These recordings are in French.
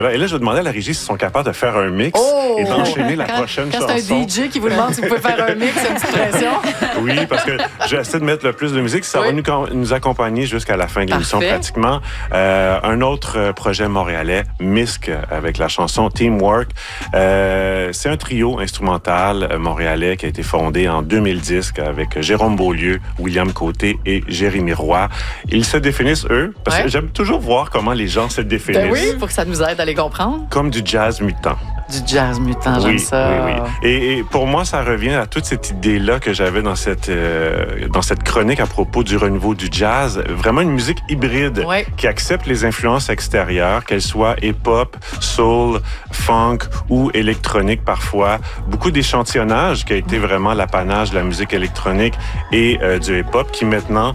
Et là, je demandais à la régie s'ils sont capables de faire un mix et d'enchaîner la prochaine chanson. Quand c'est un DJ qui vous demande si vous pouvez faire un mix, c'est une petite pression. Oui, parce que j'essaie de mettre le plus de musique. Ça va nous accompagner jusqu'à la fin de l'émission pratiquement. Un autre projet montréalais, Misk, avec la chanson Teamwork. C'est un trio instrumental montréalais qui a été fondé en 2010 avec Jérôme Beaulieu, William Côté et Jérémy Roy. Ils se définissent, eux, parce que j'aime toujours voir comment les gens se définissent. Ben oui, pour que ça nous aide à les comprendre. Comme du jazz mutant. Du jazz mutant, j'aime ça. Oui. Et pour moi, ça revient à toute cette idée-là que j'avais dans cette chronique à propos du renouveau du jazz. Vraiment une musique hybride qui accepte les influences extérieures, qu'elles soient hip-hop, soul, funk ou électronique parfois. Beaucoup d'échantillonnage qui a été vraiment l'apanage de la musique électronique et du hip-hop qui maintenant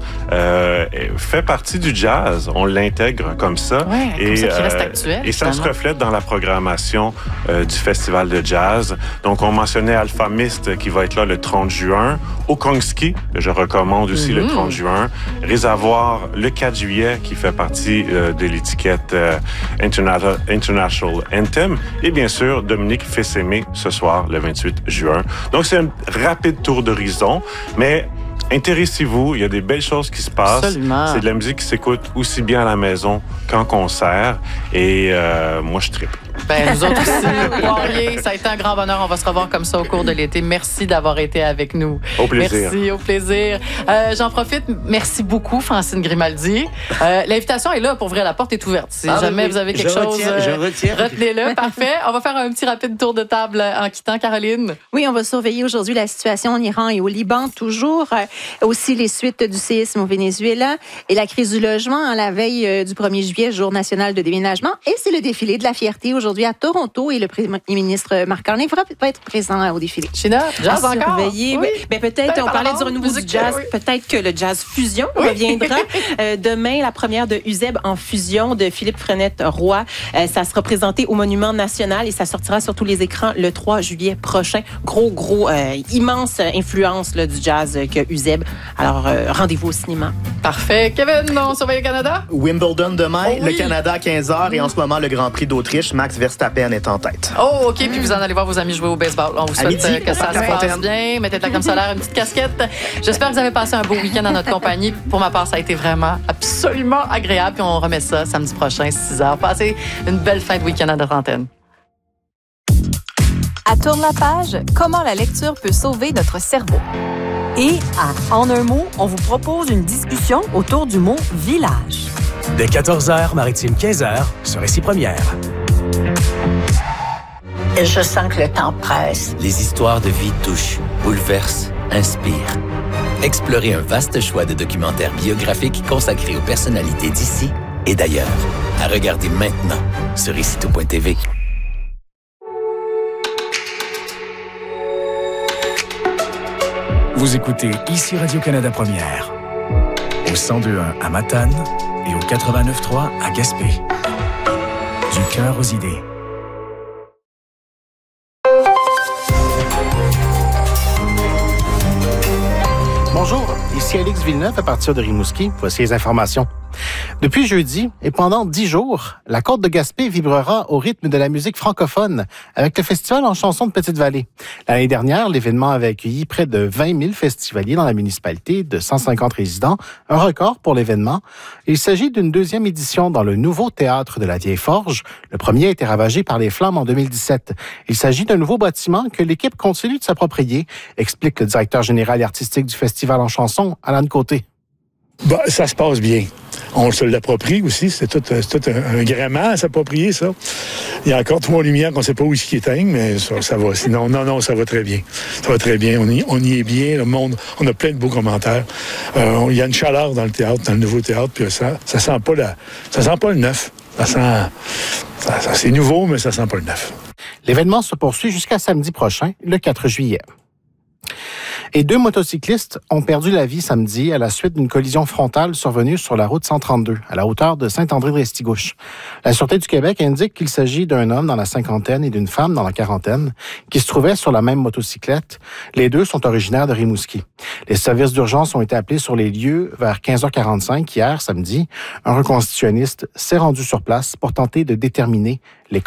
fait partie du jazz. On l'intègre comme ça. Et comme ça qui reste actuel. Et ça se reflète dans la programmation du festival de jazz. Donc, on mentionnait Alpha Mist qui va être là le 30 juin. Okongski, que je recommande aussi le 30 juin. Réservoir le 4 juillet qui fait partie de l'étiquette International Anthem. Et bien sûr, Dominique Fils-Aimé ce soir, le 28 juin. Donc, c'est un rapide tour d'horizon, mais intéressez-vous, il y a des belles choses qui se passent. Absolument. C'est de la musique qui s'écoute aussi bien à la maison qu'en concert. Et moi, je trippe. Ben, nous autres aussi, Poirier, ça a été un grand bonheur. On va se revoir comme ça au cours de l'été. Merci d'avoir été avec nous. Au plaisir. Merci, au plaisir. J'en profite. Merci beaucoup, Francine Grimaldi. L'invitation est là pour ouvrir la porte, est ouverte. Si jamais vous avez quelque chose, retenez-le. Parfait. On va faire un petit rapide tour de table en quittant. Caroline? Oui, on va surveiller aujourd'hui la situation en Iran et au Liban, toujours. Aussi les suites du séisme au Venezuela et la crise du logement à la veille du 1er juillet, jour national de déménagement. Et c'est le défilé de la fierté aujourd'hui à Toronto et le premier ministre Marc Carney va être présent au défilé. China, jazz encore? Oui. Ben, peut-être, on parlait du renouveau du jazz. Peut-être que le jazz fusion reviendra. Demain, la première de UZEB en fusion de Philippe Frenette-Roy. Ça sera présenté au Monument National et ça sortira sur tous les écrans le 3 juillet prochain. Immense influence là, du jazz que UZEB. Alors, rendez-vous au cinéma. Parfait. Kevin, on surveille le Canada? Wimbledon demain, le Canada à 15h et en ce moment, le Grand Prix d'Autriche. Max Verstappen est en tête. Oh, OK. Puis vous en allez voir vos amis jouer au baseball. On vous souhaite que ça se passe bien. Mettez de la crème solaire, une petite casquette. J'espère que vous avez passé un beau week-end en notre compagnie. Pour ma part, ça a été vraiment absolument agréable. Puis on remet ça samedi prochain, 6h. Passez une belle fin de week-end à notre antenne. À Tourne la page, comment la lecture peut sauver notre cerveau. Et En un mot, on vous propose une discussion autour du mot village. Dès 14h, Maritime 15h, sur Récit Première. Je sens que le temps presse. Les histoires de vie touchent, bouleversent, inspirent. Explorez un vaste choix de documentaires biographiques consacrés aux personnalités d'ici et d'ailleurs. À regarder maintenant sur Récito.tv. Vous écoutez ici Radio-Canada Première, au 102.1 à Matane et au 89.3 à Gaspé. Du cœur aux idées. Bonjour, ici Alex Villeneuve à partir de Rimouski. Voici les informations. Depuis jeudi et pendant 10 jours, la Côte de Gaspé vibrera au rythme de la musique francophone avec le festival en chansons de Petite-Vallée. L'année dernière, l'événement avait accueilli près de 20 000 festivaliers dans la municipalité de 150 résidents, un record pour l'événement. Il s'agit d'une deuxième édition dans le nouveau théâtre de la Vieille Forge. Le premier a été ravagé par les flammes en 2017. Il s'agit d'un nouveau bâtiment que l'équipe continue de s'approprier, explique le directeur général et artistique du festival en chansons, Alan Côté. Bah, ça se passe bien. On se l'approprie aussi. C'est tout un gréement à s'approprier, ça. Il y a encore 3 lumières qu'on ne sait pas où ils éteignent, mais ça va. Sinon, non, ça va très bien. Ça va très bien. On y est bien. Le monde, on a plein de beaux commentaires. Il y a une chaleur dans le théâtre, dans le nouveau théâtre, puis ça sent pas le neuf. C'est nouveau, mais ça sent pas le neuf. L'événement se poursuit jusqu'à samedi prochain, le 4 juillet. Et 2 motocyclistes ont perdu la vie samedi à la suite d'une collision frontale survenue sur la route 132, à la hauteur de Saint-André-de-Restigouche. La Sûreté du Québec indique qu'il s'agit d'un homme dans la cinquantaine et d'une femme dans la quarantaine qui se trouvaient sur la même motocyclette. Les 2 sont originaires de Rimouski. Les services d'urgence ont été appelés sur les lieux vers 15h45 hier, samedi. Un reconstitutionniste s'est rendu sur place pour tenter de déterminer les